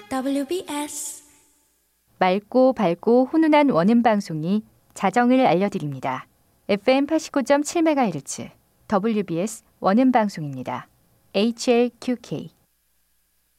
WBS 맑고 밝고 훈훈한 원음 방송이 자정을 알려드립니다. FM 89.7MHz WBS 원음 방송입니다. HLQK